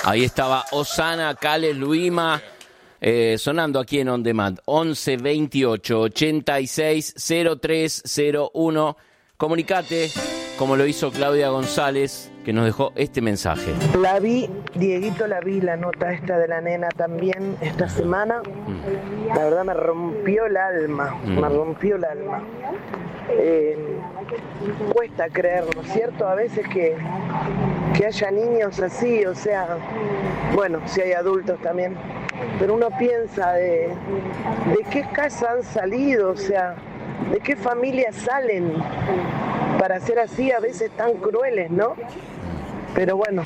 Ahí estaba Osana, Cale, Luima, sonando aquí en On Demand. 11 28 86 0301. Comunicate, como lo hizo Claudia González, que nos dejó este mensaje. La vi, Dieguito, la nota esta de la nena también esta semana. La verdad me rompió el alma, Cuesta creer, ¿no es cierto? A veces que haya niños así, o sea, bueno, si hay adultos también, pero uno piensa de qué casa han salido, o sea, de qué familias salen para ser así a veces tan crueles, ¿no? Pero bueno,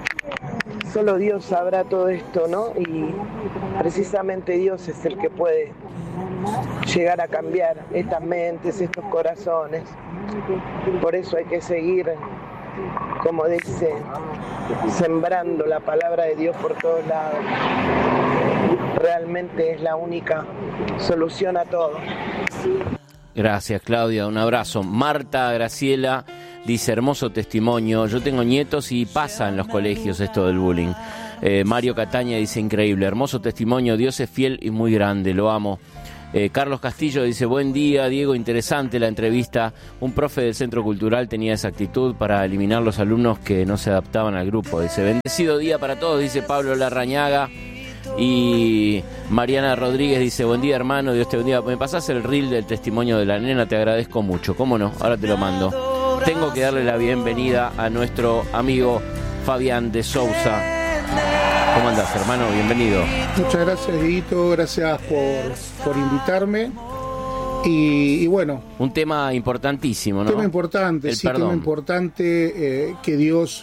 solo Dios sabrá todo esto, ¿no? Y precisamente Dios es el que puede llegar a cambiar estas mentes, estos corazones. Por eso hay que seguir, como dice, sembrando la palabra de Dios por todos lados. Realmente es la única solución a todo. Gracias, Claudia, un abrazo. Marta Graciela dice, hermoso testimonio, yo tengo nietos y pasa en los colegios esto del bullying. Mario Cataña dice, increíble, hermoso testimonio, Dios es fiel y muy grande, lo amo. Carlos Castillo dice, buen día, Diego, interesante la entrevista. Un profe del Centro Cultural tenía esa actitud para eliminar los alumnos que no se adaptaban al grupo. Dice, bendecido día para todos, dice Pablo Larrañaga. Y Mariana Rodríguez dice, buen día, hermano, Dios te bendiga. ¿Me pasás el reel del testimonio de la nena? Te agradezco mucho. ¿Cómo no? Ahora te lo mando. Tengo que darle la bienvenida a nuestro amigo Fabián de Sousa. ¿Cómo andás, hermano? Bienvenido. Muchas gracias, Dieguito, gracias por invitarme. Y bueno. Un tema importantísimo, ¿no? Tema importante, sí, tema importante que Dios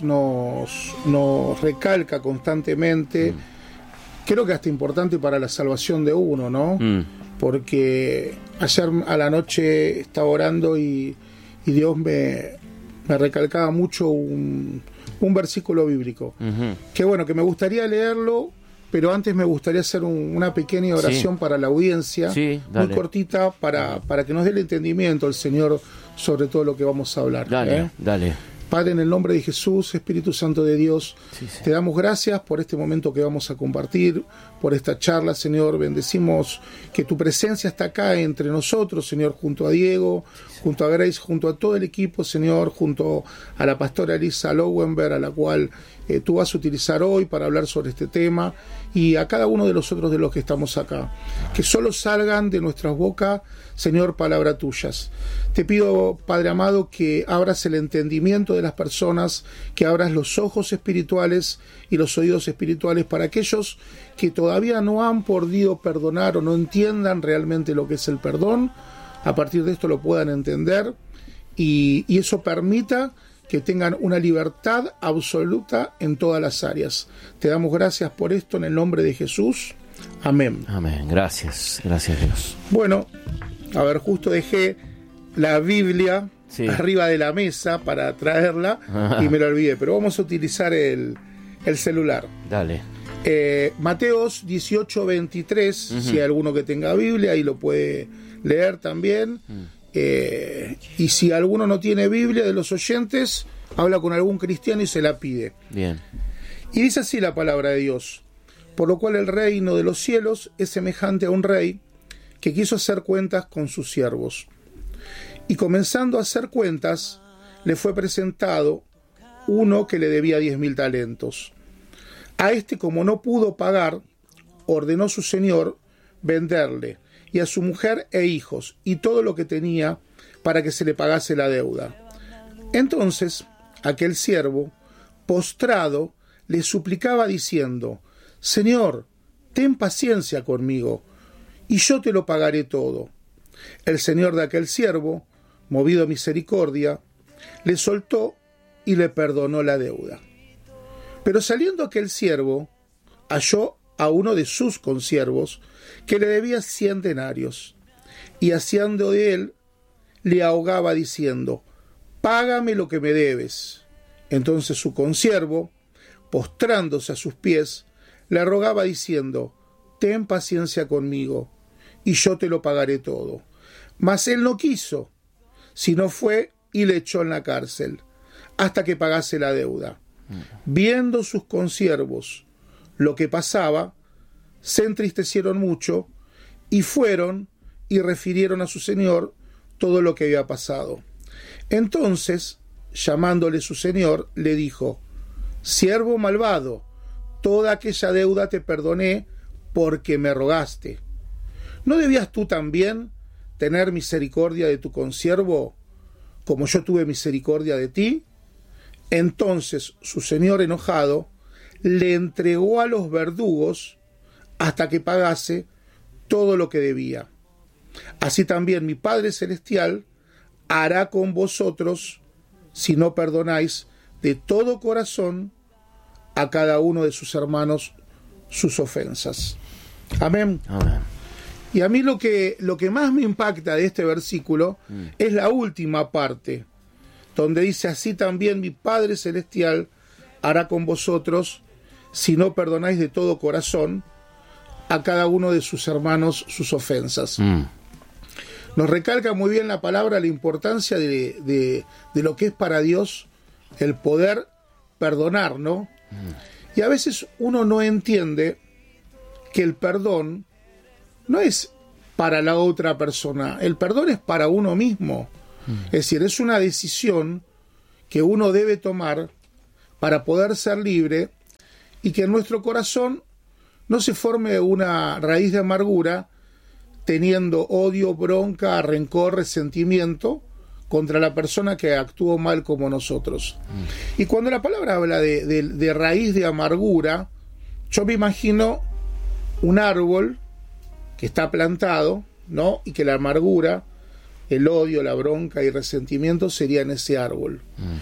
nos recalca constantemente. Creo que hasta importante para la salvación de uno, ¿no? Porque ayer a la noche estaba orando y Dios me recalcaba mucho un versículo bíblico. Que bueno, que me gustaría leerlo, pero antes me gustaría hacer una pequeña oración para la audiencia, muy cortita, para que nos dé el entendimiento el Señor sobre todo lo que vamos a hablar. Dale. Padre, en el nombre de Jesús, Espíritu Santo de Dios, te damos gracias por este momento que vamos a compartir, por esta charla, Señor. Bendecimos que tu presencia está acá entre nosotros, Señor, junto a Diego, junto a Grace, junto a todo el equipo, Señor, junto a la pastora Elisa Lowenberg, a la cual tú vas a utilizar hoy para hablar sobre este tema, y a cada uno de los otros de los que estamos acá. Que solo salgan de nuestras bocas, Señor, palabras tuyas. Te pido, Padre amado, que abras el entendimiento de las personas, que abras los ojos espirituales y los oídos espirituales para aquellos que todavía no han podido perdonar o no entiendan realmente lo que es el perdón. A partir de esto lo puedan entender y eso permita que tengan una libertad absoluta en todas las áreas. Te damos gracias por esto en el nombre de Jesús. Amén. Amén. Gracias. Gracias, Dios. Bueno, a ver, justo dejé la Biblia arriba de la mesa para traerla y me lo olvidé, pero vamos a utilizar el celular. Dale. Mateos 18:23, si hay alguno que tenga Biblia, ahí lo puede leer también. Y si alguno no tiene Biblia de los oyentes, habla con algún cristiano y se la pide. Bien. Y dice así la palabra de Dios: por lo cual el reino de los cielos es semejante a un rey que quiso hacer cuentas con sus siervos. Y comenzando a hacer cuentas, le fue presentado uno que le debía 10.000 talentos. A este, como no pudo pagar, ordenó su señor venderle, y a su mujer e hijos, y todo lo que tenía, para que se le pagase la deuda. Entonces, aquel siervo, postrado, le suplicaba diciendo: Señor, ten paciencia conmigo, y yo te lo pagaré todo. El señor de aquel siervo, movido a misericordia, le soltó y le perdonó la deuda. Pero saliendo aquel siervo, halló a uno de sus consiervos que le debía 100 denarios, y haciendo de él, le ahogaba diciendo: Págame lo que me debes. Entonces su consiervo, postrándose a sus pies, le rogaba diciendo: Ten paciencia conmigo, y yo te lo pagaré todo. Mas él no quiso, sino fue y le echó en la cárcel, hasta que pagase la deuda. viendo sus consiervos lo que pasaba, se entristecieron mucho y fueron y refirieron a su señor todo lo que había pasado. Entonces, llamándole su señor, le dijo: siervo malvado, toda aquella deuda te perdoné porque me rogaste. ¿No debías tú también tener misericordia de tu consiervo, como yo tuve misericordia de ti? Entonces su señor, enojado, le entregó a los verdugos hasta que pagase todo lo que debía. Así también mi Padre Celestial hará con vosotros si no perdonáis de todo corazón a cada uno de sus hermanos sus ofensas. Amén. Amén. Y a mí lo que más me impacta de este versículo es la última parte, donde dice: así también mi Padre Celestial hará con vosotros si no perdonáis de todo corazón a cada uno de sus hermanos sus ofensas. Nos recalca muy bien la palabra la importancia de lo que es para Dios el poder perdonar, ¿no? Y a veces uno no entiende que el perdón no es para la otra persona, el perdón es para uno mismo. Es decir, es una decisión que uno debe tomar para poder ser libre y que en nuestro corazón no se forme una raíz de amargura teniendo odio, bronca, rencor, resentimiento contra la persona que actuó mal como nosotros. Y cuando la palabra habla de raíz de amargura, yo me imagino un árbol que está plantado, ¿no? Y que la amargura, el odio, la bronca y resentimiento serían ese árbol.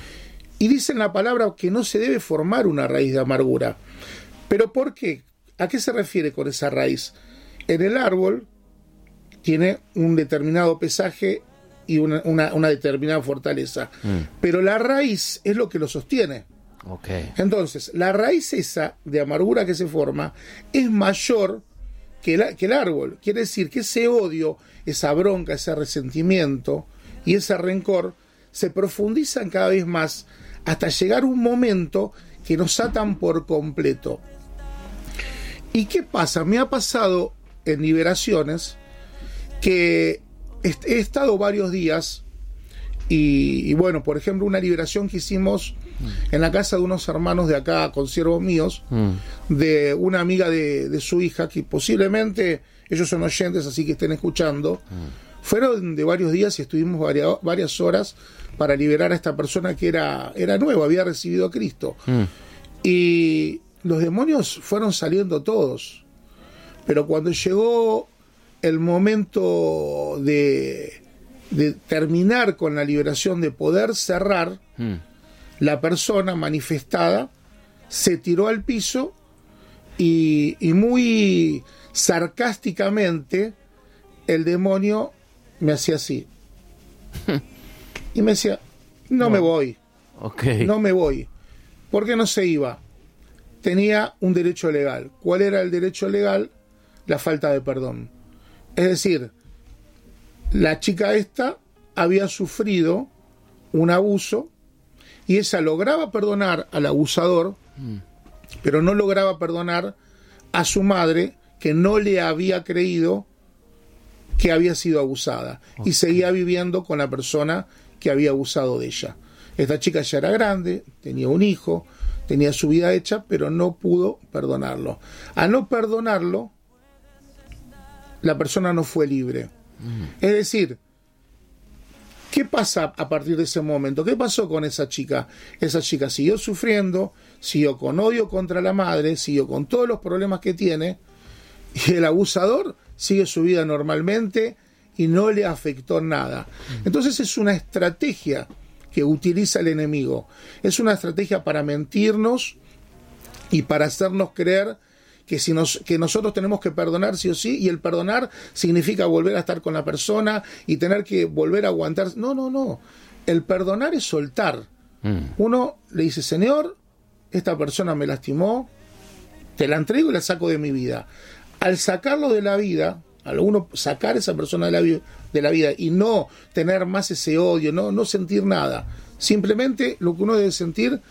Y dice en la palabra que no se debe formar una raíz de amargura. ¿Pero por qué? ¿A qué se refiere con esa raíz? En el árbol tiene un determinado pesaje y una determinada fortaleza. Pero la raíz es lo que lo sostiene. Okay. Entonces, la raíz esa de amargura que se forma es mayor que el árbol. Quiere decir que ese odio, esa bronca, ese resentimiento y ese rencor se profundizan cada vez más hasta llegar un momento que nos atan por completo. ¿Y qué pasa? Me ha pasado en liberaciones que he estado varios días y bueno, por ejemplo, una liberación que hicimos en la casa de unos hermanos de acá, consiervos míos, de una amiga de su hija, que posiblemente ellos son oyentes, así que estén escuchando. Fueron de varios días y estuvimos varias horas para liberar a esta persona que era nueva, había recibido a Cristo. Y los demonios fueron saliendo todos. Pero cuando llegó el momento de terminar con la liberación, de poder cerrar, la persona manifestada se tiró al piso y muy sarcásticamente el demonio me hacía así. Y me decía: no me voy. Okay. No me voy. ¿Por qué no se iba? Tenía un derecho legal. ¿Cuál era el derecho legal? La falta de perdón. Es decir, la chica esta había sufrido un abuso y ella lograba perdonar al abusador, pero no lograba perdonar a su madre, que no le había creído que había sido abusada, y seguía viviendo con la persona que había abusado de ella. Esta chica ya era grande, tenía un hijo, tenía su vida hecha, pero no pudo perdonarlo. Al no perdonarlo, la persona no fue libre. Es decir, ¿qué pasa a partir de ese momento? ¿Qué pasó con esa chica? Esa chica siguió sufriendo, siguió con odio contra la madre, siguió con todos los problemas que tiene, y el abusador sigue su vida normalmente y no le afectó nada. Entonces es una estrategia que utiliza el enemigo. Es una estrategia para mentirnos y para hacernos creer que nosotros tenemos que perdonar sí o sí, y el perdonar significa volver a estar con la persona y tener que volver a aguantar. No. El perdonar es soltar. Uno le dice: Señor, esta persona me lastimó, te la entrego y la saco de mi vida. Al sacarlo de la vida, al uno sacar a esa persona de la vida y no tener más ese odio, no sentir nada, simplemente lo que uno debe sentir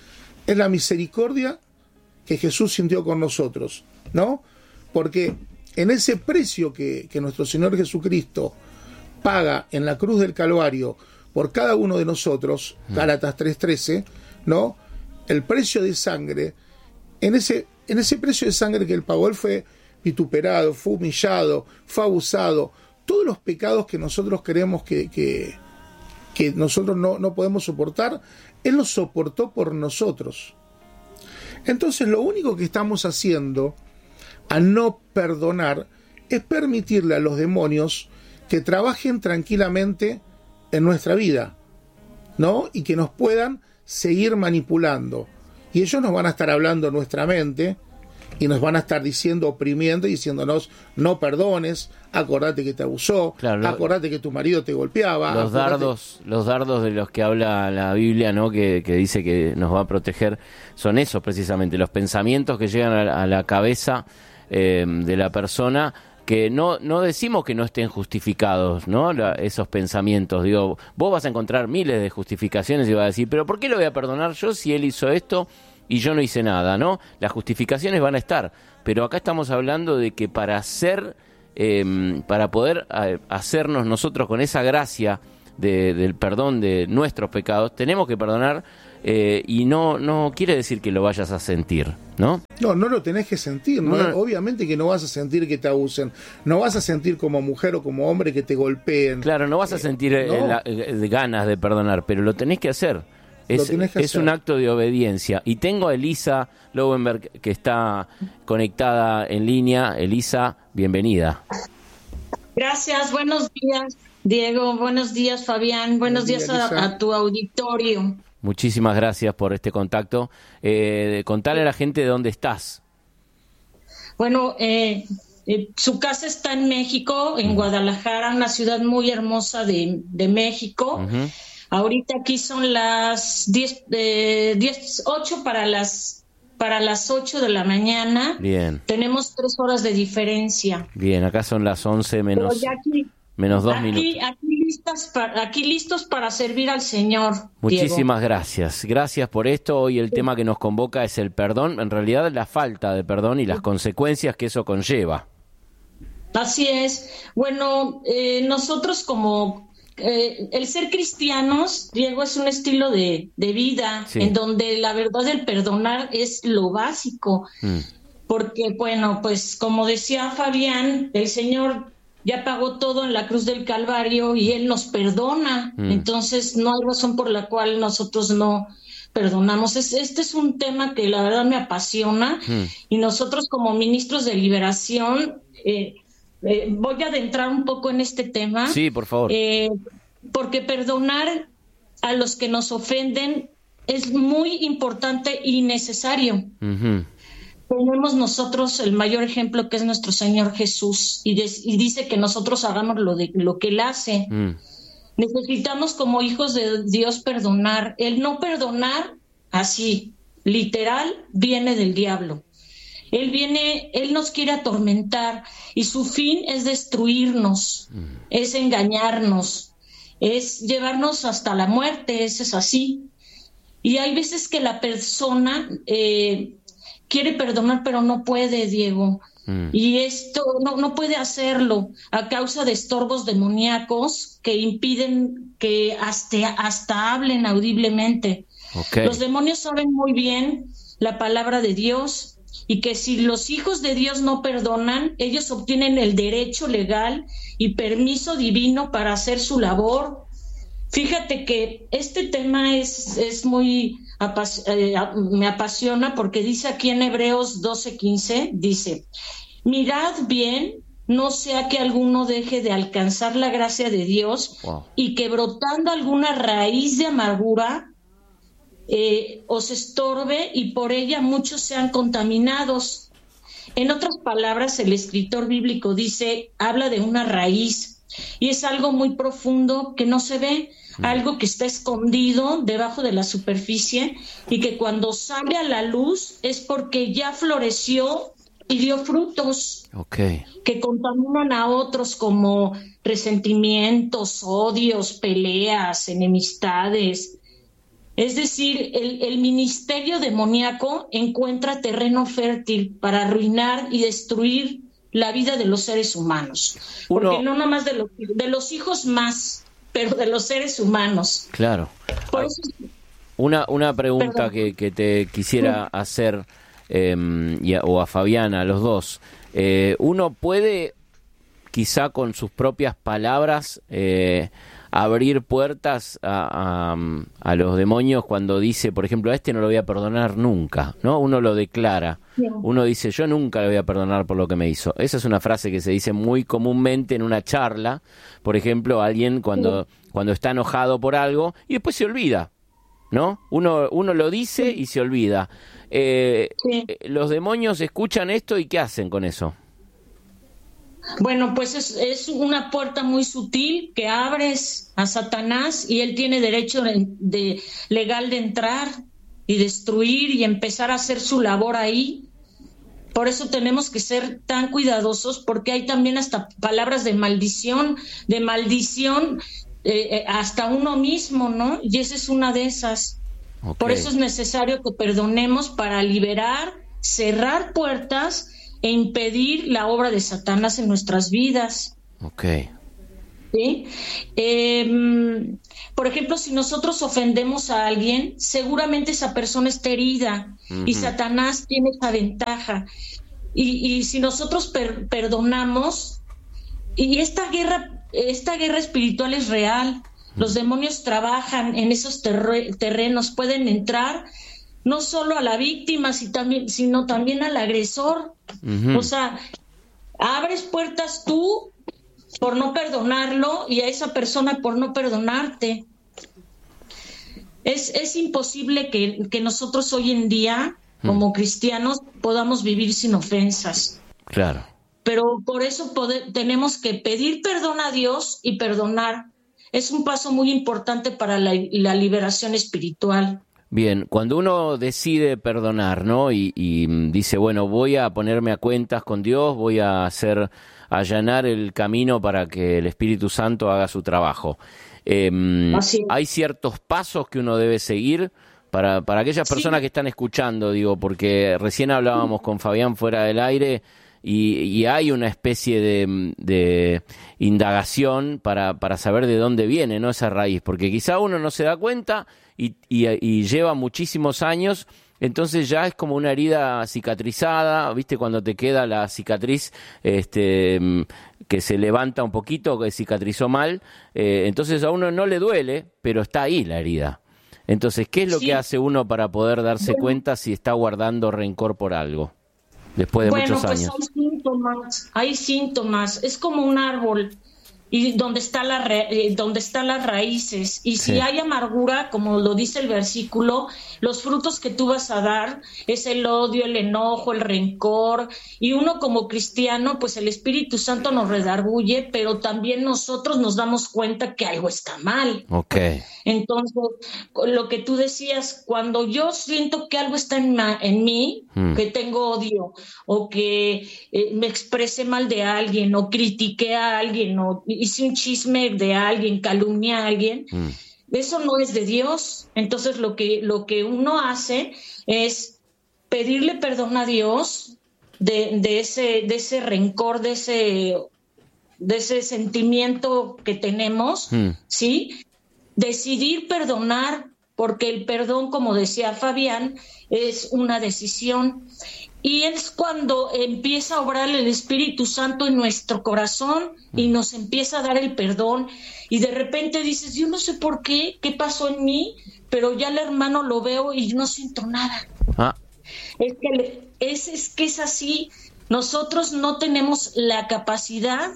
es la misericordia que Jesús sintió con nosotros, ¿no? Porque en ese precio que nuestro Señor Jesucristo paga en la cruz del Calvario por cada uno de nosotros, Gálatas 3:13, ¿no? El precio de sangre, en ese precio de sangre que Él pagó, Él fue vituperado, fue humillado, fue abusado. Todos los pecados que nosotros creemos que nosotros no podemos soportar, Él los soportó por nosotros. Entonces lo único que estamos haciendo al no perdonar es permitirle a los demonios que trabajen tranquilamente en nuestra vida, ¿no? Y que nos puedan seguir manipulando. Y ellos nos van a estar hablando en nuestra mente y nos van a estar diciendo, oprimiendo y diciéndonos: no perdones, acordate que te abusó, claro, acordate que tu marido te golpeaba. Los dardos de los que habla la Biblia, ¿no? Que dice que nos va a proteger, son esos precisamente, los pensamientos que llegan a la cabeza de la persona, que no decimos que no estén justificados, ¿no? Esos pensamientos. Digo, vos vas a encontrar miles de justificaciones y vas a decir, pero ¿por qué lo voy a perdonar yo si él hizo esto y yo no hice nada, ¿no? Las justificaciones van a estar, pero acá estamos hablando de que para poder hacernos nosotros con esa gracia del perdón de nuestros pecados, tenemos que perdonar, y no quiere decir que lo vayas a sentir, ¿no? No lo tenés que sentir, ¿no? Obviamente que no vas a sentir que te abusen, no vas a sentir como mujer o como hombre que te golpeen. Claro, no vas a sentir ganas de perdonar, pero lo tenés que hacer. Es un acto de obediencia. Y tengo a Elisa Lowenberg, que está conectada en línea. Elisa, bienvenida. Gracias, buenos días, Diego, buenos días, Fabián, buenos días a tu auditorio. Muchísimas gracias por este contacto. Contale a la gente de dónde estás. Bueno, su casa está en México, en Guadalajara, una ciudad muy hermosa de México. Uh-huh. Ahorita aquí son las 8 para las 8 de la mañana. Bien. Tenemos 3 horas de diferencia. Bien, acá son las 11 menos 2 minutos. Aquí listos para servir al Señor. Muchísimas Diego. Gracias. Gracias por esto. Hoy el tema que nos convoca es el perdón, en realidad la falta de perdón y las consecuencias que eso conlleva. Así es. Bueno, nosotros como... el ser cristianos, Diego, es un estilo de vida, sí, en donde la verdad del perdonar es lo básico. Porque, bueno, pues como decía Fabián, el Señor ya pagó todo en la cruz del Calvario y Él nos perdona. Entonces no hay razón por la cual nosotros no perdonamos. Este es un tema que la verdad me apasiona, y nosotros como ministros de liberación... voy a adentrar un poco en este tema. Sí, por favor. Porque perdonar a los que nos ofenden es muy importante y necesario. Uh-huh. Tenemos nosotros el mayor ejemplo, que es nuestro Señor Jesús, y dice que nosotros hagamos lo que Él hace. Necesitamos como hijos de Dios perdonar. El no perdonar, así, literal, viene del diablo. Él nos quiere atormentar, y su fin es destruirnos, es engañarnos, es llevarnos hasta la muerte. Eso es así. Y hay veces que la persona quiere perdonar, pero no puede, Diego. Y esto no puede hacerlo a causa de estorbos demoníacos que impiden que hasta hablen audiblemente. Okay. Los demonios saben muy bien la palabra de Dios, y que si los hijos de Dios no perdonan, ellos obtienen el derecho legal y permiso divino para hacer su labor. Fíjate que este tema es muy me apasiona, porque dice aquí en Hebreos 12:15, dice: mirad bien, no sea que alguno deje de alcanzar la gracia de Dios, y que brotando alguna raíz de amargura os estorbe, y por ella muchos sean contaminados. En otras palabras, el escritor bíblico habla de una raíz, y es algo muy profundo que no se ve, algo que está escondido debajo de la superficie, y que cuando sale a la luz es porque ya floreció y dio frutos, que contaminan a otros, como resentimientos, odios, peleas, enemistades. Es decir, el ministerio demoníaco encuentra terreno fértil para arruinar y destruir la vida de los seres humanos. Porque no nomás de los hijos más, pero de los seres humanos. Claro. Por eso, una pregunta que te quisiera hacer, o a Fabiana, a los dos. Uno puede, quizá con sus propias palabras, abrir puertas a los demonios cuando dice, por ejemplo, a este no lo voy a perdonar nunca, ¿no? Uno lo declara. Uno dice, yo nunca le voy a perdonar por lo que me hizo. Esa es una frase que se dice muy comúnmente en una charla. Por ejemplo, alguien cuando está enojado por algo y después se olvida, ¿no? Uno lo dice y se olvida. Los demonios escuchan esto y ¿qué hacen con eso? Bueno, pues es una puerta muy sutil que abres a Satanás y él tiene derecho legal de entrar y destruir y empezar a hacer su labor ahí. Por eso tenemos que ser tan cuidadosos, porque hay también hasta palabras de maldición hasta uno mismo, ¿no? Y esa es una de esas. Okay. Por eso es necesario que perdonemos para liberar, cerrar puertas e impedir la obra de Satanás en nuestras vidas. Okay. ¿Sí? Por ejemplo, si nosotros ofendemos a alguien, seguramente esa persona está herida y Satanás tiene esa ventaja. Y si nosotros perdonamos, y esta guerra espiritual es real, los demonios trabajan en esos terrenos, pueden entrar no solo a la víctima, sino también al agresor. O sea, abres puertas tú por no perdonarlo y a esa persona por no perdonarte. Es imposible que nosotros hoy en día, como cristianos, podamos vivir sin ofensas. Claro. Pero por eso tenemos que pedir perdón a Dios y perdonar. Es un paso muy importante para la liberación espiritual. Bien, cuando uno decide perdonar, ¿no? Y dice, bueno, voy a ponerme a cuentas con Dios, voy a allanar el camino para que el Espíritu Santo haga su trabajo. Hay ciertos pasos que uno debe seguir para aquellas personas que están escuchando, digo, porque recién hablábamos con Fabián fuera del aire y hay una especie de indagación para saber de dónde viene, ¿no? Esa raíz, porque quizá uno no se da cuenta y lleva muchísimos años, entonces ya es como una herida cicatrizada, ¿viste? Cuando te queda la cicatriz que se levanta un poquito, que cicatrizó mal, entonces a uno no le duele, pero está ahí la herida. Entonces, ¿qué es lo que hace uno para poder darse cuenta si está guardando rencor por algo después de muchos años? Hay síntomas, es como un árbol y donde están las raíces, y si hay amargura, como lo dice el versículo, los frutos que tú vas a dar es el odio, el enojo, el rencor, y uno como cristiano, pues el Espíritu Santo nos redarguye, pero también nosotros nos damos cuenta que algo está mal. Okay. Entonces, lo que tú decías, cuando yo siento que algo está en mí, que tengo odio, o que me expresé mal de alguien, o critiqué a alguien, o hice un chisme de alguien, calumnié a alguien, eso no es de Dios. Entonces lo que uno hace es pedirle perdón a Dios de ese rencor, de ese sentimiento que tenemos, ¿sí? Decidir perdonar, porque el perdón, como decía Fabián, es una decisión. Y es cuando empieza a obrar el Espíritu Santo en nuestro corazón y nos empieza a dar el perdón. Y de repente dices, yo no sé por qué pasó en mí, pero ya el hermano lo veo y no siento nada. Es que es así. Nosotros no tenemos la capacidad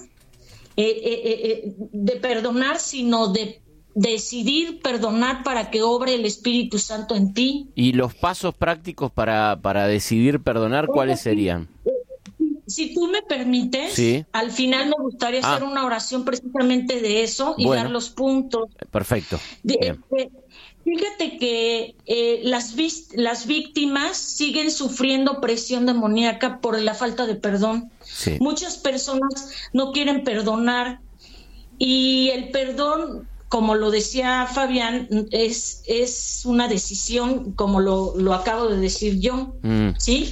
de perdonar, sino de decidir perdonar para que obre el Espíritu Santo en ti. ¿Y los pasos prácticos para decidir perdonar, cuáles serían? Si tú me permites, al final me gustaría hacer una oración precisamente de eso y dar los puntos. Perfecto. Fíjate que las víctimas siguen sufriendo presión demoníaca por la falta de perdón. Muchas personas no quieren perdonar, y el perdón, como lo decía Fabián, es una decisión, como lo acabo de decir yo, ¿sí?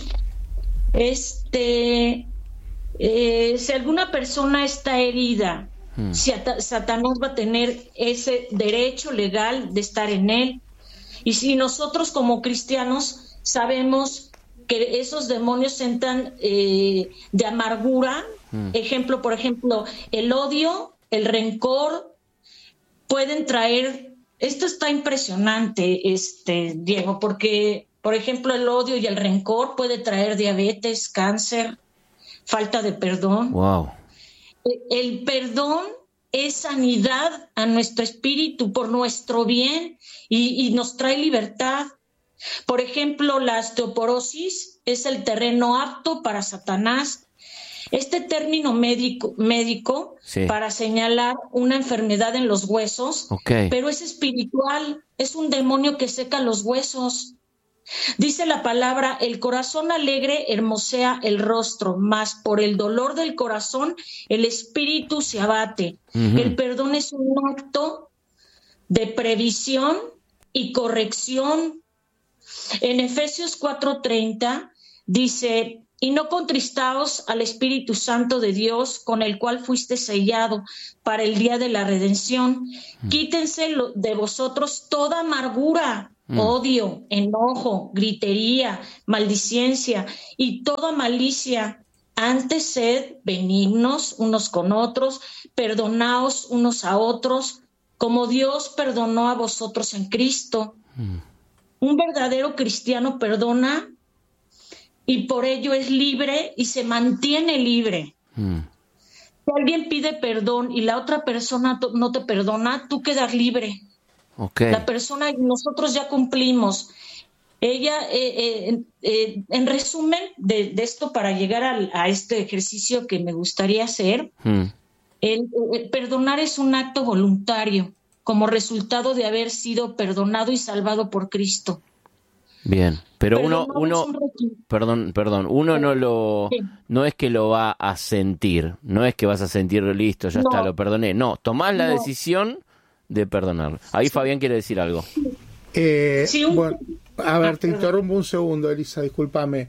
Si alguna persona está herida, Satanás va a tener ese derecho legal de estar en él. Y si nosotros como cristianos sabemos que esos demonios entran de amargura, por ejemplo, el odio, el rencor, pueden traer, esto está impresionante, Diego, porque, por ejemplo, el odio y el rencor puede traer diabetes, cáncer, falta de perdón. Wow. El perdón es sanidad a nuestro espíritu por nuestro bien y nos trae libertad. Por ejemplo, la osteoporosis es el terreno apto para Satanás. Este término médico sí, para señalar una enfermedad en los huesos, okay, pero es espiritual, es un demonio que seca los huesos. Dice la palabra, el corazón alegre hermosea el rostro, mas por el dolor del corazón el espíritu se abate. El perdón es un acto de previsión y corrección. En Efesios 4:30 dice, y no contristaos al Espíritu Santo de Dios, con el cual fuiste sellado para el día de la redención. Quítense de vosotros toda amargura, odio, enojo, gritería, maldicencia y toda malicia. Antes sed benignos unos con otros, perdonaos unos a otros, como Dios perdonó a vosotros en Cristo. Un verdadero cristiano perdona y por ello es libre y se mantiene libre. Si alguien pide perdón y la otra persona no te perdona, tú quedas libre. Okay. La persona, nosotros ya cumplimos. Ella, en resumen de esto, para llegar a este ejercicio que me gustaría hacer, el perdonar es un acto voluntario, como resultado de haber sido perdonado y salvado por Cristo. Bien, pero uno Sí. no es que lo va a sentir, no es que vas a sentir listo, ya está, lo perdoné. No, tomás la decisión de perdonar. Ahí sí. Fabián quiere decir algo. Bueno, a ver, te interrumpo un segundo, Elisa, discúlpame.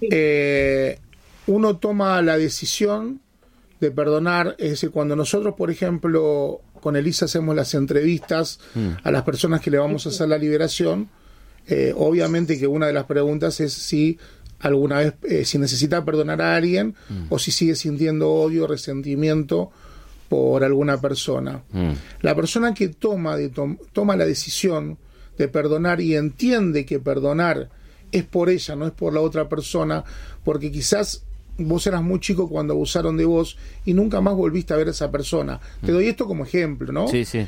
Uno toma la decisión de perdonar, es decir, cuando nosotros, por ejemplo, con Elisa hacemos las entrevistas a las personas que le vamos a hacer la liberación, obviamente que una de las preguntas es si alguna vez, si necesita perdonar a alguien o si sigue sintiendo odio, resentimiento por alguna persona. La persona que toma la decisión de perdonar y entiende que perdonar es por ella, no es por la otra persona, porque quizás vos eras muy chico cuando abusaron de vos y nunca más volviste a ver a esa persona. Te doy esto como ejemplo, ¿no? Sí, sí.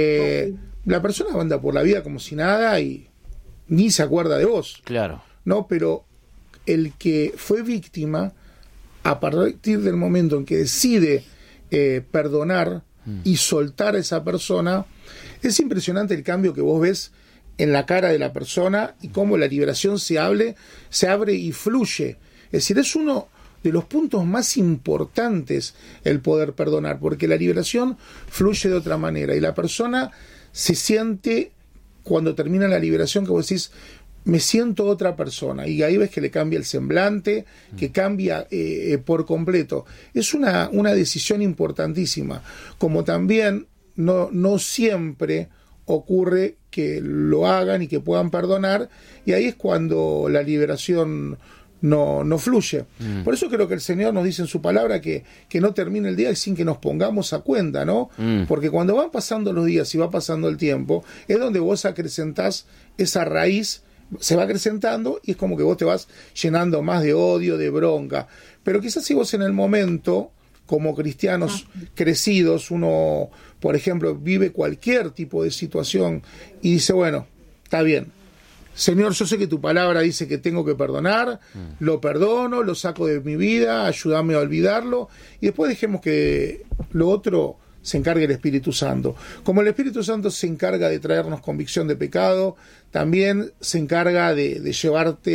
La persona anda por la vida como si nada y ni se acuerda de vos. Claro. No, pero el que fue víctima, a partir del momento en que decide perdonar y soltar a esa persona, es impresionante el cambio que vos ves en la cara de la persona y cómo la liberación se abre y fluye. Es decir, es uno de los puntos más importantes el poder perdonar, porque la liberación fluye de otra manera y la persona se siente, cuando termina la liberación, que vos decís, me siento otra persona, y ahí ves que le cambia el semblante, que cambia por completo. Es una decisión importantísima, como también no siempre ocurre que lo hagan y que puedan perdonar, y ahí es cuando la liberación no fluye. Por eso creo que el Señor nos dice en su palabra que no termine el día sin que nos pongamos a cuenta, ¿no? Porque cuando van pasando los días y va pasando el tiempo, es donde vos acrecentás esa raíz, se va acrecentando y es como que vos te vas llenando más de odio, de bronca. Pero quizás si vos en el momento, como cristianos crecidos, uno, por ejemplo, vive cualquier tipo de situación y dice, bueno, está bien, Señor, yo sé que tu palabra dice que tengo que perdonar, lo perdono, lo saco de mi vida, ayúdame a olvidarlo, y después dejemos que lo otro se encargue el Espíritu Santo. Como el Espíritu Santo se encarga de traernos convicción de pecado, también se encarga de llevarte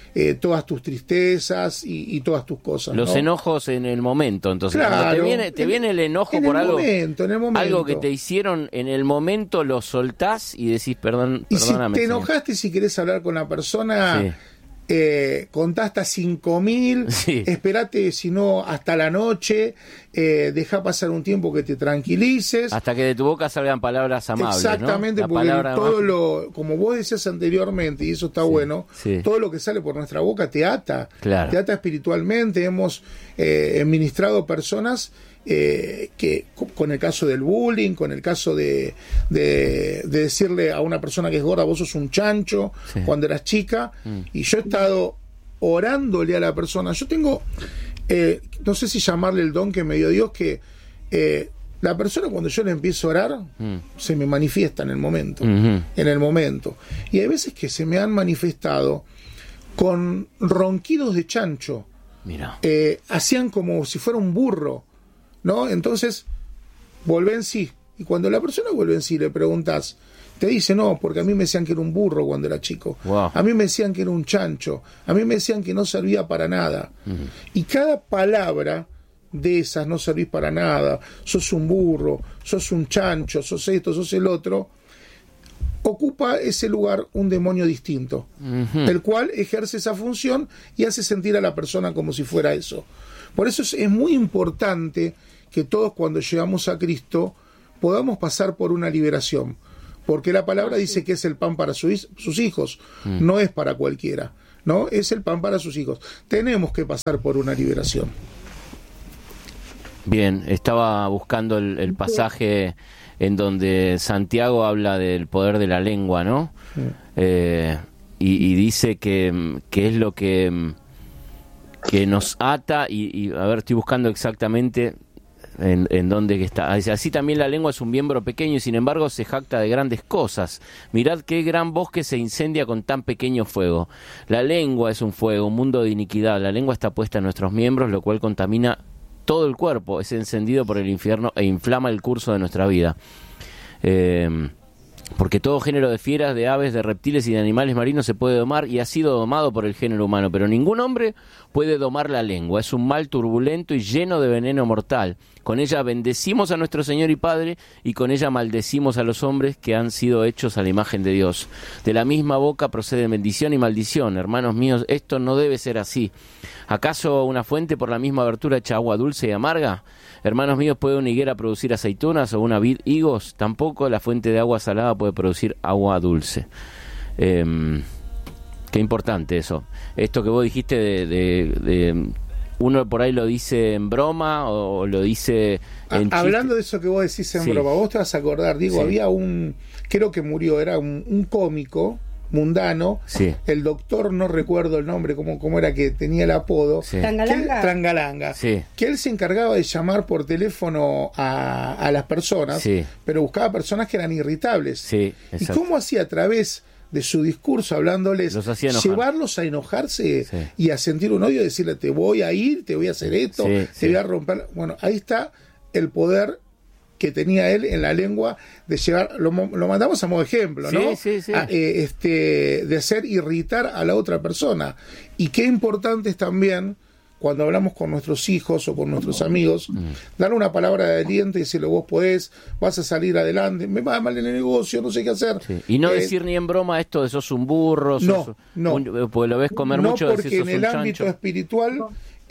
todas tus tristezas y todas tus cosas. Los enojos en el momento, entonces. Claro, te viene el enojo por algo. En el momento. Algo que te hicieron en el momento, lo soltás y decís, perdóname. Y si te enojaste, si querés hablar con la persona, contá hasta 5.000, esperate, si no, hasta la noche, deja pasar un tiempo que te tranquilices. Hasta que de tu boca salgan palabras amables. Exactamente, ¿no? porque como vos decías anteriormente, y eso está bueno, todo lo que sale por nuestra boca te ata. Claro. Te ata espiritualmente. Hemos ministrado personas que con el caso del bullying, con el caso de decirle a una persona que es gorda, vos sos un chancho, cuando eras chica, y yo he estado orándole a la persona. Yo tengo, no sé si llamarle el don que me dio Dios, que la persona, cuando yo le empiezo a orar, se me manifiesta en el momento, y hay veces que se me han manifestado con ronquidos de chancho. Mira. Hacían como si fuera un burro, ¿no? Entonces, vuelve en sí. Y cuando la persona vuelve en sí, le preguntas, te dice, no, porque a mí me decían que era un burro cuando era chico. Wow. A mí me decían que era un chancho. A mí me decían que no servía para nada. Y cada palabra de esas, no servís para nada, sos un burro, sos un chancho, sos esto, sos el otro, ocupa ese lugar un demonio distinto, el cual ejerce esa función y hace sentir a la persona como si fuera eso. Por eso es muy importante que todos, cuando llegamos a Cristo, podamos pasar por una liberación, porque la palabra dice que es el pan para sus hijos, no es para cualquiera, ¿no? Es el pan para sus hijos. Tenemos que pasar por una liberación. Bien, estaba buscando el pasaje en donde Santiago habla del poder de la lengua, ¿no? Y dice que es lo que nos ata, y a ver, estoy buscando exactamente en dónde está. Así también la lengua es un miembro pequeño y sin embargo se jacta de grandes cosas. Mirad qué gran bosque se incendia con tan pequeño fuego. La lengua es un fuego, un mundo de iniquidad. La lengua está puesta en nuestros miembros, lo cual contamina todo el cuerpo, es encendido por el infierno e inflama el curso de nuestra vida. Porque todo género de fieras, de aves, de reptiles y de animales marinos se puede domar y ha sido domado por el género humano, pero ningún hombre puede domar la lengua. Es un mal turbulento y lleno de veneno mortal. Con ella bendecimos a nuestro Señor y Padre, y con ella maldecimos a los hombres que han sido hechos a la imagen de Dios. De la misma boca proceden bendición y maldición. Hermanos míos, esto no debe ser así. ¿Acaso una fuente por la misma abertura echa agua dulce y amarga? Hermanos míos, ¿puede una higuera producir aceitunas o una vid higos? Tampoco la fuente de agua salada puede producir agua dulce. Qué importante eso. Esto que vos dijiste de uno por ahí lo dice en broma o lo dice en chiste. Hablando de eso que vos decís en broma, vos te vas a acordar, digo, había creo que murió, era un cómico mundano, el doctor, no recuerdo el nombre, cómo era que tenía el apodo, Trangalanga, que él se encargaba de llamar por teléfono a las personas, pero buscaba personas que eran irritables, y cómo hacía a través de su discurso, hablándoles, llevarlos a enojarse y a sentir un odio, decirle, te voy a ir, te voy a hacer esto, te voy a romper. Bueno, ahí está el poder que tenía él en la lengua de llevar, lo mandamos a modo ejemplo, ¿no? De hacer irritar a la otra persona. Y qué importante es también, cuando hablamos con nuestros hijos o con nuestros amigos, dar una palabra de aliento y decirle, vos podés, vas a salir adelante, me va mal en el negocio, no sé qué hacer. Y no decir ni en broma esto de sos un burro, porque lo ves comer mucho. No, porque en el ámbito espiritual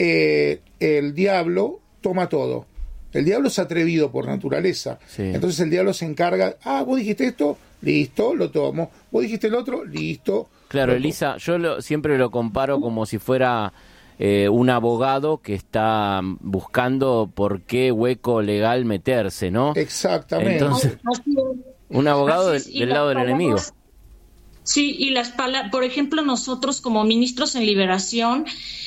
el diablo toma todo. El diablo es atrevido por naturaleza. Entonces el diablo se encarga, vos dijiste esto, listo, lo tomo. Vos dijiste el otro, listo. Claro, Elisa, yo siempre lo comparo como si fuera un abogado que está buscando por qué hueco legal meterse, ¿no? Exactamente. Entonces, un abogado del lado del enemigo. Sí, y las palabras, por ejemplo, nosotros como ministros en liberación,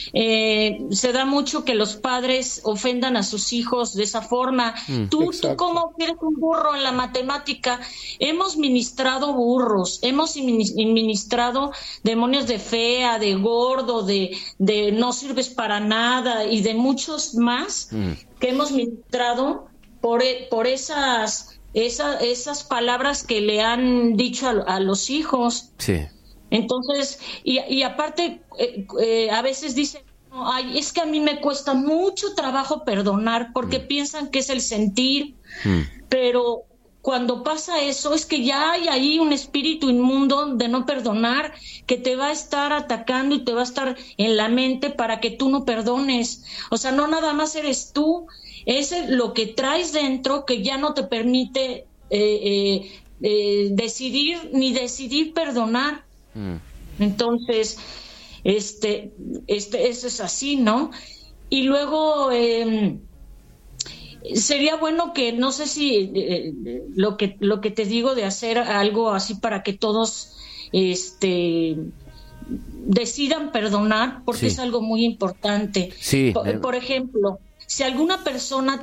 se da mucho que los padres ofendan a sus hijos de esa forma. Tú como eres un burro en la matemática. Hemos ministrado burros, hemos ministrado demonios de fea, de gordo, de no sirves para nada y de muchos más que hemos ministrado por esas palabras que le han dicho a los hijos. Entonces, y aparte, a veces dicen, ay, es que a mí me cuesta mucho trabajo perdonar porque piensan que es el sentir, pero cuando pasa eso es que ya hay ahí un espíritu inmundo de no perdonar que te va a estar atacando y te va a estar en la mente para que tú no perdones. O sea, no nada más eres tú, es lo que traes dentro que ya no te permite decidir perdonar. Entonces, eso es así, ¿no? Y luego sería bueno que, no sé si lo que te digo de hacer algo así para que todos decidan perdonar, porque es algo muy importante. Sí. Por ejemplo, si alguna persona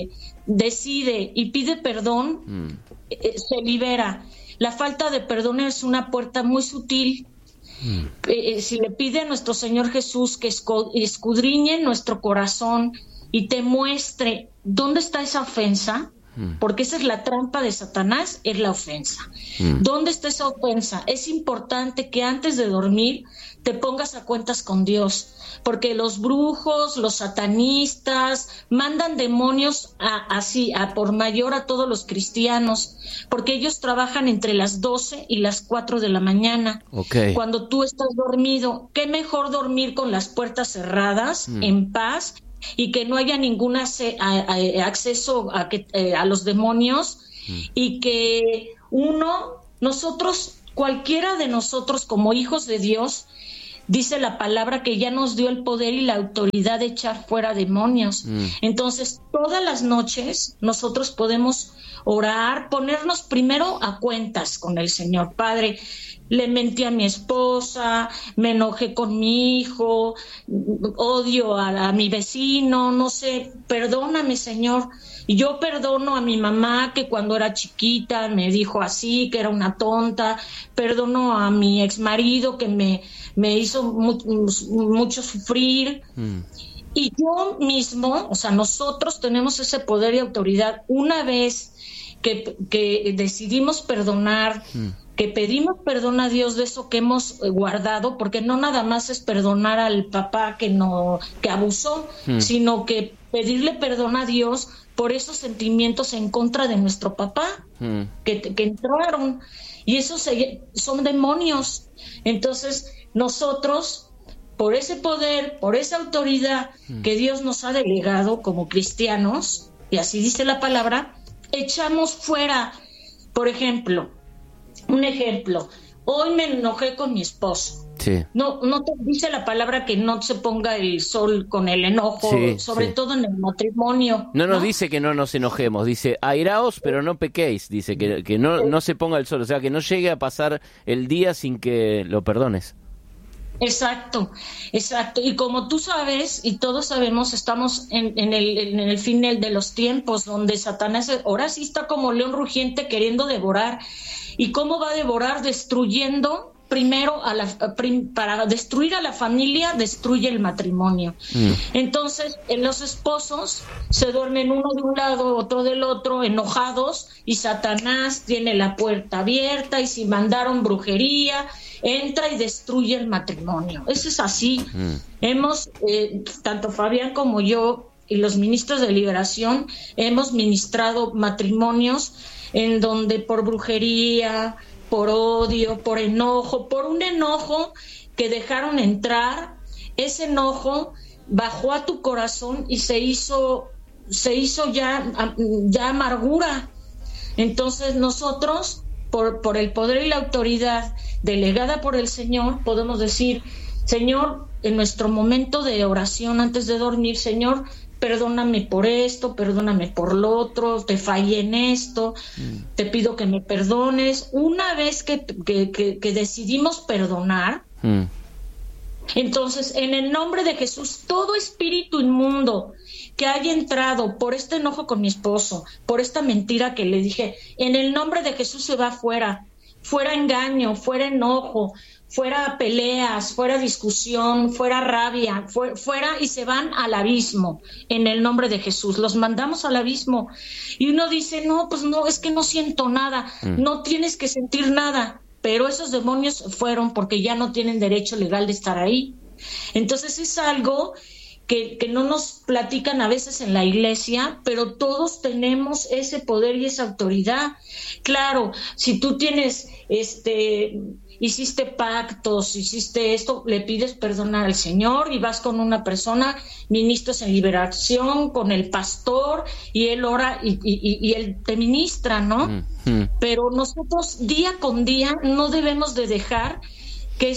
decide y pide perdón, se libera. La falta de perdón es una puerta muy sutil. Si le pide a nuestro Señor Jesús que escudriñe nuestro corazón y te muestre dónde está esa ofensa, porque esa es la trampa de Satanás, es la ofensa. ¿Dónde está esa ofensa? Es importante que antes de dormir te pongas a cuentas con Dios, porque los brujos, los satanistas mandan demonios así a por mayor a todos los cristianos, porque ellos trabajan entre las 12 y las 4 de la mañana. Cuando tú estás dormido, qué mejor dormir con las puertas cerradas, en paz, y que no haya ningún acceso a los demonios, y que cualquiera de nosotros como hijos de Dios, dice la palabra que ya nos dio el poder y la autoridad de echar fuera demonios. Entonces, todas las noches nosotros podemos orar, ponernos primero a cuentas con el Señor. Padre, le mentí a mi esposa, me enojé con mi hijo, odio a mi vecino, no sé, perdóname, Señor. Y yo perdono a mi mamá que cuando era chiquita me dijo así, que era una tonta. Perdono a mi exmarido que me hizo mucho sufrir. Y yo mismo, o sea, nosotros tenemos ese poder y autoridad. Una vez que decidimos perdonar, que pedimos perdón a Dios de eso que hemos guardado, porque no nada más es perdonar al papá que abusó, sino que pedirle perdón a Dios por esos sentimientos en contra de nuestro papá que entraron, y esos son demonios. Entonces nosotros, por ese poder, por esa autoridad que Dios nos ha delegado como cristianos, y así dice la palabra, echamos fuera. Por ejemplo, un ejemplo, hoy me enojé con mi esposo. No te dice la palabra que no se ponga el sol con el enojo, sobre todo en el matrimonio. No nos dice que no nos enojemos, dice airaos pero no pequéis, dice que no se ponga el sol, o sea, que no llegue a pasar el día sin que lo perdones. Exacto. Y como tú sabes y todos sabemos, estamos en el final de los tiempos, donde Satanás ahora sí está como león rugiente queriendo devorar. ¿Y cómo va a devorar? Destruyendo primero para destruir a la familia, destruye el matrimonio. Entonces, los esposos se duermen uno de un lado, otro del otro, enojados, y Satanás tiene la puerta abierta, y si mandaron brujería, entra y destruye el matrimonio. Eso es así. Hemos, tanto Fabián como yo y los ministros de liberación, hemos ministrado matrimonios en donde por brujería, por odio, por enojo, por un enojo que dejaron entrar, ese enojo bajó a tu corazón y se hizo ya amargura. Entonces nosotros, por el poder y la autoridad delegada por el Señor, podemos decir: Señor, en nuestro momento de oración antes de dormir, Señor, perdóname por esto, perdóname por lo otro, te fallé en esto, te pido que me perdones. Una vez que decidimos perdonar, entonces, en el nombre de Jesús, todo espíritu inmundo que haya entrado por este enojo con mi esposo, por esta mentira que le dije, en el nombre de Jesús se va fuera engaño, fuera enojo, fuera peleas, fuera discusión, fuera rabia, fuera, y se van al abismo en el nombre de Jesús. Los mandamos al abismo. Y uno dice, no, pues no, es que no siento nada. No tienes que sentir nada, pero esos demonios fueron porque ya no tienen derecho legal de estar ahí. Entonces es algo que no nos platican a veces en la iglesia, pero todos tenemos ese poder y esa autoridad. Claro, si tú tienes, hiciste pactos, hiciste esto, le pides perdón al Señor y vas con una persona, ministros en liberación, con el pastor, y él ora y él te ministra, ¿no? Pero nosotros día con día no debemos de dejar que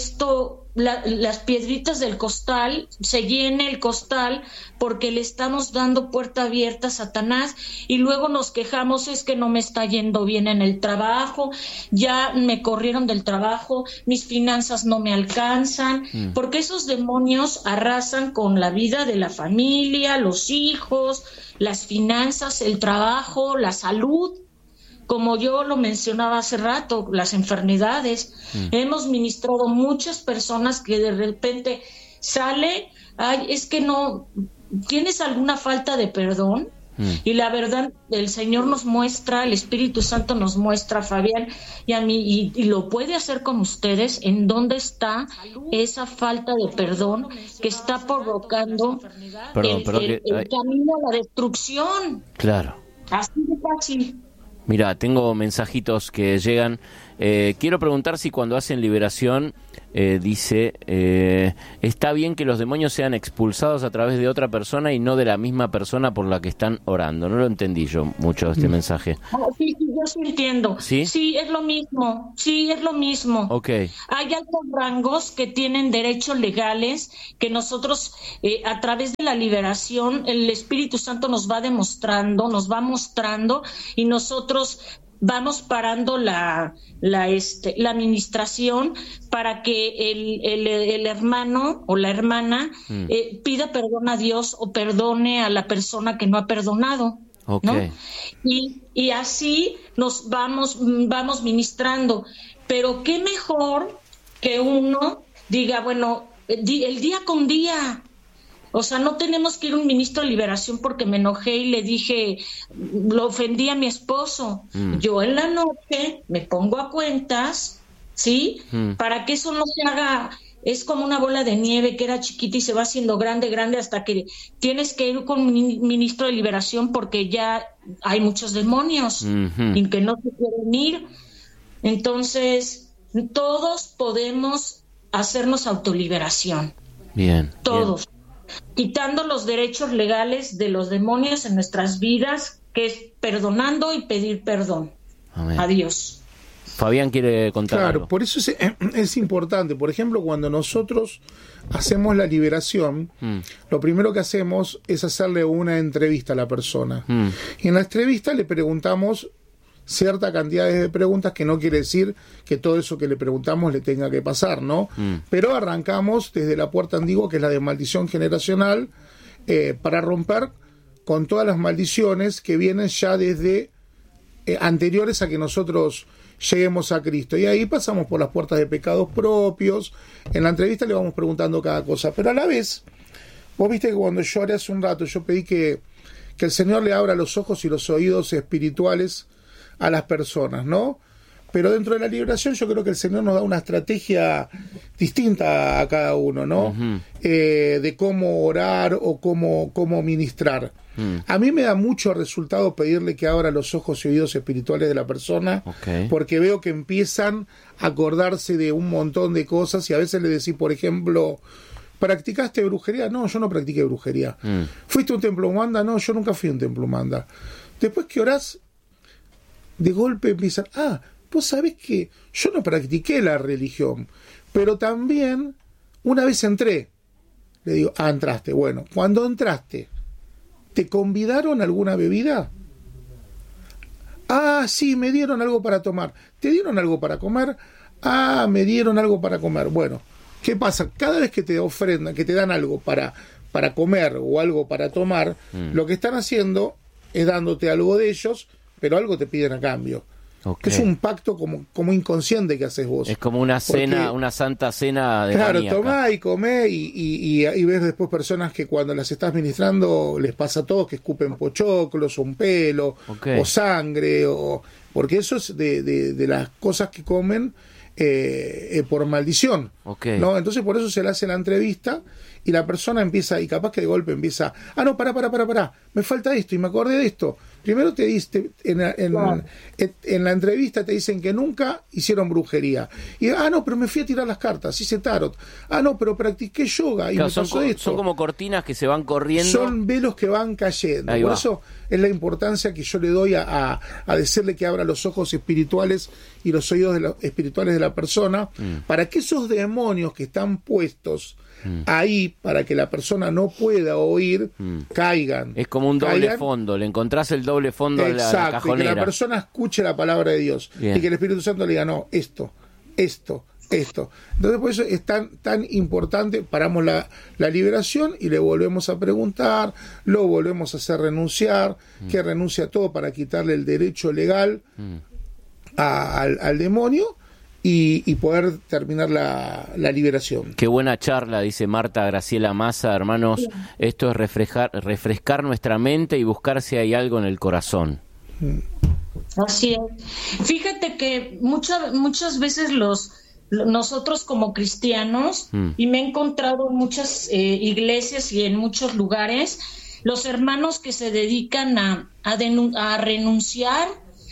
las piedritas del costal, se llene el costal porque le estamos dando puerta abierta a Satanás, y luego nos quejamos, es que no me está yendo bien en el trabajo, ya me corrieron del trabajo, mis finanzas no me alcanzan, porque esos demonios arrasan con la vida de la familia, los hijos, las finanzas, el trabajo, la salud. Como yo lo mencionaba hace rato, las enfermedades. Hemos ministrado muchas personas que de repente sale, ay, es que no, ¿tienes alguna falta de perdón? Y la verdad, el Señor nos muestra, el Espíritu Santo nos muestra, Fabián y a mí, y lo puede hacer con ustedes, en dónde está esa falta de perdón que está provocando el camino a la destrucción. Claro. Así de fácil. Mira, tengo mensajitos que llegan. Quiero preguntar si cuando hacen liberación, dice, está bien que los demonios sean expulsados a través de otra persona y no de la misma persona por la que están orando. No lo entendí yo mucho este mensaje. Sí, yo sí entiendo. ¿Sí? Sí, es lo mismo. Sí, es lo mismo. Okay. Hay altos rangos que tienen derechos legales que nosotros, a través de la liberación, el Espíritu Santo nos va demostrando, nos va mostrando, y nosotros vamos parando la administración para que el hermano o la hermana pida perdón a Dios o perdone a la persona que no ha perdonado. Okay. ¿No? Y así nos vamos ministrando. Pero qué mejor que uno diga, bueno, el día con día. O sea, no tenemos que ir a un ministro de liberación porque me enojé y le dije, lo ofendí a mi esposo. Yo en la noche me pongo a cuentas, ¿sí? Para que eso no se haga, es como una bola de nieve que era chiquita y se va haciendo grande hasta que tienes que ir con un ministro de liberación porque ya hay muchos demonios y que no se quieren ir. Entonces, todos podemos hacernos autoliberación. Bien. Todos. Bien. Quitando los derechos legales de los demonios en nuestras vidas, que es perdonando y pedir perdón. Amén. A Dios. Fabián quiere contar algo. Claro, por eso es importante. Por ejemplo, cuando nosotros hacemos la liberación, lo primero que hacemos es hacerle una entrevista a la persona. Y en la entrevista le preguntamos cierta cantidad de preguntas, que no quiere decir que todo eso que le preguntamos le tenga que pasar, ¿no? Pero arrancamos desde la puerta antigua, que es la de maldición generacional, para romper con todas las maldiciones que vienen ya desde anteriores a que nosotros lleguemos a Cristo. Y ahí pasamos por las puertas de pecados propios. En la entrevista le vamos preguntando cada cosa, pero a la vez, vos viste que cuando yo oré hace un rato, yo pedí que el Señor le abra los ojos y los oídos espirituales a las personas, ¿no? Pero dentro de la liberación yo creo que el Señor nos da una estrategia distinta a cada uno, ¿no? De cómo orar o cómo ministrar. A mí me da mucho resultado pedirle que abra los ojos y oídos espirituales de la persona, porque veo que empiezan a acordarse de un montón de cosas, y a veces le decís, por ejemplo, ¿practicaste brujería? No, yo no practiqué brujería. ¿Fuiste a un templo Umbanda? No, yo nunca fui a un templo Umbanda. Después que orás, de golpe empiezan, vos sabés que yo no practiqué la religión, pero también una vez entré. Le digo, entraste. Bueno, cuando entraste, ¿te convidaron a alguna bebida? Sí, me dieron algo para tomar. ¿Te dieron algo para comer? Me dieron algo para comer. Bueno, ¿qué pasa? Cada vez que te ofrendan, que te dan algo para comer o algo para tomar, lo que están haciendo es dándote algo de ellos, pero algo te piden a cambio. Es un pacto como inconsciente que haces vos. Es como una cena, una santa cena de claro, maníaca. Tomá y comé y ves después personas que cuando las estás ministrando les pasa a todos que escupen pochoclos o un pelo o sangre, porque eso es de las cosas que comen por maldición. Okay. ¿No? Entonces por eso se le hace la entrevista y la persona empieza, y capaz que de golpe empieza, no, pará, me falta esto y me acordé de esto. Primero te diste, en la entrevista te dicen que nunca hicieron brujería. Y no, pero me fui a tirar las cartas, hice tarot. No, pero practiqué yoga y claro, me pasó esto. Son como cortinas que se van corriendo. Son velos que van cayendo. Por eso es la importancia que yo le doy a decirle que abra los ojos espirituales y los oídos espirituales de la persona, para que esos demonios que están puestos ahí, para que la persona no pueda oír, caigan. Es como un doble fondo, le encontrás el doble fondo. Exacto, a la cajonera. Y que la persona escuche la palabra de Dios. Bien. Y que el Espíritu Santo le diga, no, esto. Entonces por eso es tan importante. Paramos la liberación y le volvemos a preguntar, lo volvemos a hacer renunciar, que renuncie a todo para quitarle el derecho legal al demonio y poder terminar la liberación. Qué buena charla, dice Marta Graciela Massa. Hermanos, esto es refrescar nuestra mente y buscar si hay algo en el corazón. Así es. Fíjate que muchas veces nosotros como cristianos, y me he encontrado en muchas iglesias y en muchos lugares, los hermanos que se dedican a renunciar,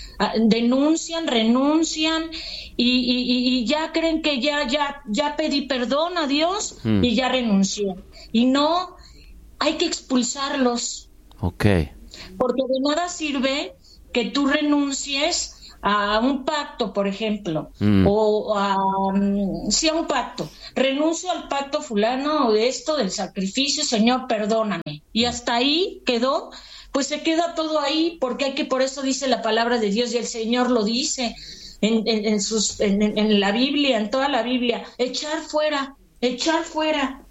renuncian y ya creen que ya pedí perdón a Dios y ya renuncié. Y no, hay que expulsarlos. Okay. Porque de nada sirve que tú renuncies a un pacto, por ejemplo, o a un pacto. Renuncio al pacto fulano o de esto, del sacrificio, Señor, perdóname. Y hasta ahí quedó. Pues se queda todo ahí, porque por eso dice la palabra de Dios, y el Señor lo dice en la Biblia, en toda la Biblia, echar fuera